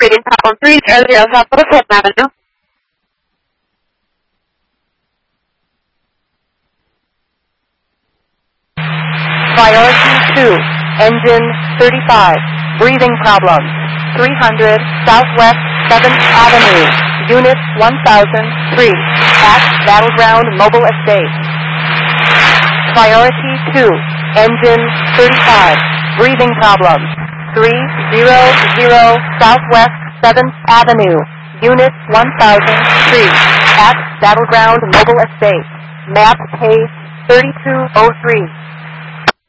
Reading problem 3, earlier on top of Fifth Avenue. Priority 2, engine 35, breathing problems, 300 Southwest 7th Avenue, Unit 1003, at Battleground Mobile Estate. Priority 2, engine 35, breathing problems, 300 Southwest 7th Avenue, Unit 1003, at Battleground Mobile Estate. Map case 3203.